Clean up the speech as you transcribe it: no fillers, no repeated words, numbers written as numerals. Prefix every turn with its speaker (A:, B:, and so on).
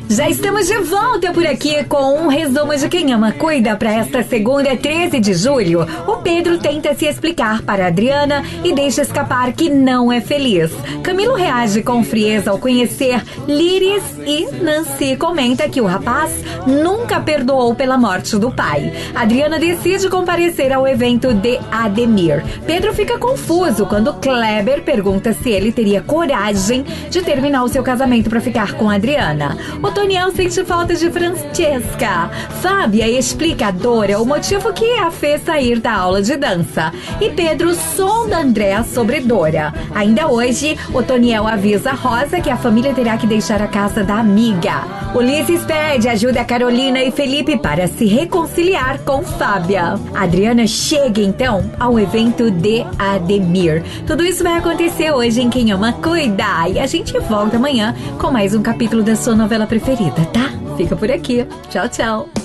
A: Já estamos de volta por aqui com um resumo de Quem Ama Cuida para esta segunda, 13 de julho. O Pedro tenta se explicar para Adriana e deixa escapar que não é feliz. Camilo reage com frieza ao conhecer Liris e Nancy comenta que o rapaz nunca perdoou pela morte do pai. Adriana decide comparecer ao evento de Ademir. Pedro fica confuso quando Kleber pergunta se ele teria coragem de terminar o seu casamento para ficar com Adriana. Toniel sente falta de Francesca. Fábia explica a Dora o motivo que a fez sair da aula de dança. E Pedro sonda André sobre Dora. Ainda hoje, o Toniel avisa Rosa que a família terá que deixar a casa da amiga. Ulisses pede ajuda a Carolina e Felipe para se reconciliar com Fábia. Adriana chega então ao evento de Ademir. Tudo isso vai acontecer hoje em Quem Ama Cuida. E a gente volta amanhã com mais um capítulo da sua novela preferida, tá? Fica por aqui. Tchau, tchau.